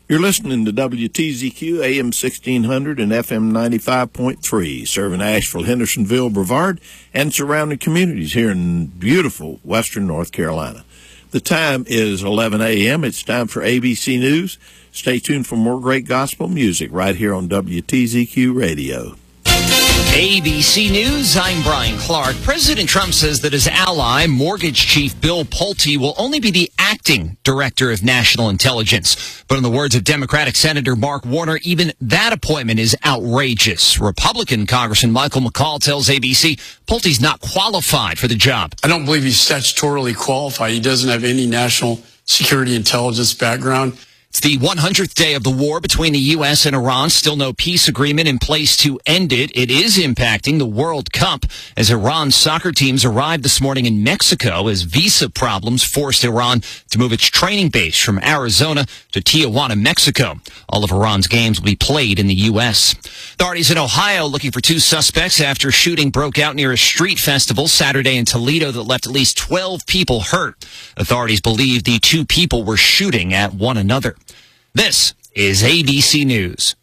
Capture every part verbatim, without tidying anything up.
You're listening to W T Z Q, A M sixteen hundred and F M ninety-five point three, serving Asheville, Hendersonville, Brevard, and surrounding communities here in beautiful western North Carolina. The time is eleven a.m. It's time for A B C News. Stay tuned for more great gospel music right here on W T Z Q Radio. A B C News, I'm Brian Clark. President Trump says that his ally, mortgage chief Bill Pulte, will only be the acting director of national intelligence. But in the words of Democratic Senator Mark Warner, even that appointment is outrageous. Republican Congressman Michael McCall tells A B C Pulte's not qualified for the job. I don't believe he's statutorily qualified. He doesn't have any national security intelligence background. It's the one hundredth day of the war between the U S and Iran. Still no peace agreement in place to end it. It is impacting the World Cup as Iran's soccer teams arrived this morning in Mexico as visa problems forced Iran to move its training base from Arizona to Tijuana, Mexico. All of Iran's games will be played in the U S. Authorities in Ohio looking for two suspects after shooting broke out near a street festival Saturday in Toledo that left at least twelve people hurt. Authorities believe the two people were shooting at one another. This is A B C News.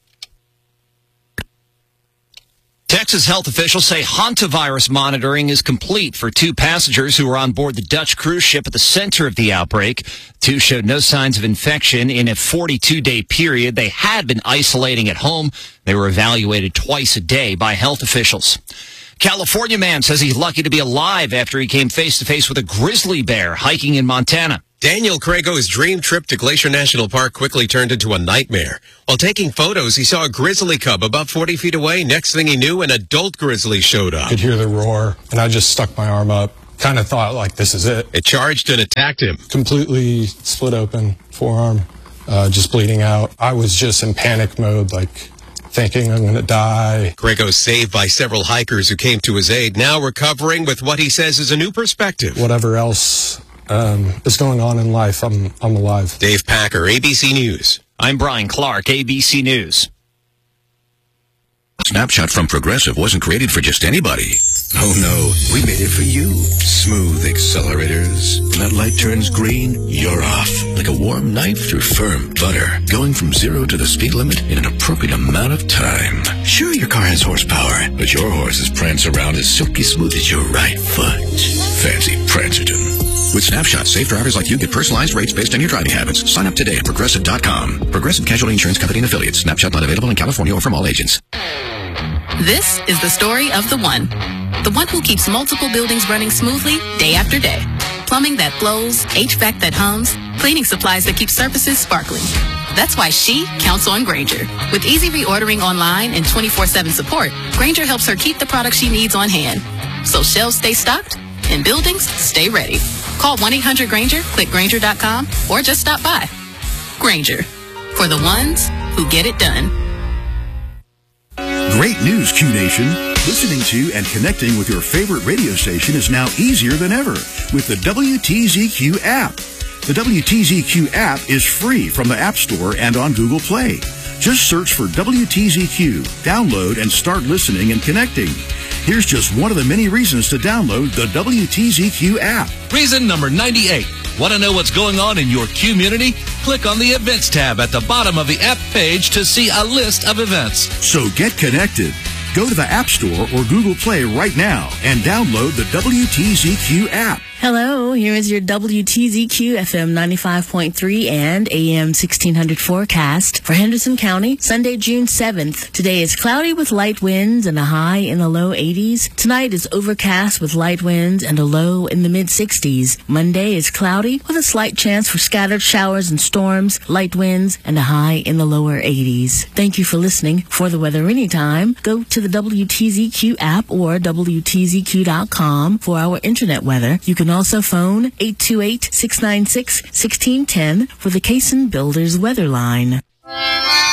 Texas health officials say hantavirus monitoring is complete for two passengers who were on board the Dutch cruise ship at the center of the outbreak. Two showed no signs of infection in a forty-two day period. They had been isolating at home. They were evaluated twice a day by health officials. California man says he's lucky to be alive after he came face-to-face with a grizzly bear hiking in Montana. Daniel Crago's dream trip to Glacier National Park quickly turned into a nightmare. While taking photos, he saw a grizzly cub about forty feet away. Next thing he knew, an adult grizzly showed up. I could hear the roar, and I just stuck my arm up. Kind of thought, like, this is it. It charged and attacked him. Completely split open, forearm, uh, just bleeding out. I was just in panic mode, like, thinking I'm going to die. Crago saved by several hikers who came to his aid, now recovering with what he says is a new perspective. Whatever else um, is going on in life, I'm, I'm alive. Dave Packer, A B C News. I'm Brian Clark, A B C News. Snapshot from Progressive wasn't created for just anybody. Oh no, we made it for you. Smooth accelerators. When that light turns green, you're off. Like a warm knife through firm butter. Going from zero to the speed limit in an appropriate amount of time. Sure, your car has horsepower, but your horses prance around as silky smooth as your right foot. Fancy Prancerton. With Snapshot, safe drivers like you get personalized rates based on your driving habits. Sign up today at Progressive dot com. Progressive Casualty Insurance Company and Affiliates. Snapshot not available in California or from all agents. This is the story of the one. The one who keeps multiple buildings running smoothly day after day. Plumbing that flows, H V A C that hums, cleaning supplies that keep surfaces sparkling. That's why she counts on Grainger. With easy reordering online and twenty-four seven support, Grainger helps her keep the products she needs on hand. So shelves stay stocked and buildings stay ready. Call one eight hundred Grainger, click Grainger dot com, or just stop by. Grainger, for the ones who get it done. Great news, Q Nation. Listening to and connecting with your favorite radio station is now easier than ever with the W T Z Q app. The W T Z Q app is free from the App Store and on Google Play. Just search for W T Z Q, download, and start listening and connecting. Here's just one of the many reasons to download the W T Z Q app. Reason number ninety-eight. Want to know what's going on in your community? Click on the Events tab at the bottom of the app page to see a list of events. So get connected. Go to the App Store or Google Play right now and download the W T Z Q app. Hello, here is your W T Z Q F M ninety-five point three and A M sixteen hundred forecast for Henderson County, Sunday, June seventh. Today is cloudy with light winds and a high in the low eighties. Tonight is overcast with light winds and a low in the mid sixties. Monday is cloudy with a slight chance for scattered showers and storms, light winds, and a high in the lower eighties. Thank you for listening. For the weather anytime, go to the W T Z Q app or W T Z Q dot com for our internet weather. You can also phone eight two eight, six nine six, one six one zero for the Cason Builders weather line.